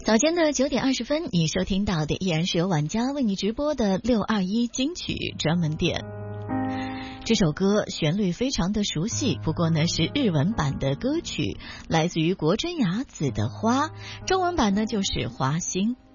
早间的9:20，你收听到的依然是由晚家为你直播的621金曲专门店。这首歌旋律非常的熟悉，不过呢是日文版的歌曲，来自于国真雅子的《花》，中文版呢就是《花心》。